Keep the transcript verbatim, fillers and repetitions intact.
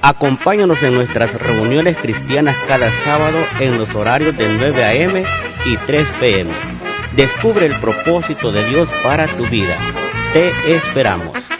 Acompáñanos en nuestras reuniones cristianas cada sábado en los horarios de nueve a eme y tres pe eme. Descubre el propósito de Dios para tu vida. Te esperamos.